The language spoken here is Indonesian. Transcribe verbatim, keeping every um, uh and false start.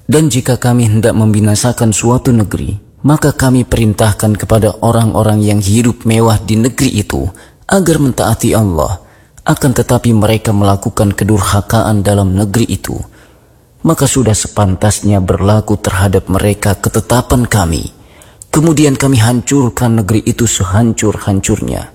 Dan jika kami hendak membinasakan suatu negeri, maka kami perintahkan kepada orang-orang yang hidup mewah di negeri itu agar mentaati Allah, akan tetapi mereka melakukan kedurhakaan dalam negeri itu. Maka sudah sepantasnya berlaku terhadap mereka ketetapan kami. Kemudian kami hancurkan negeri itu sehancur-hancurnya.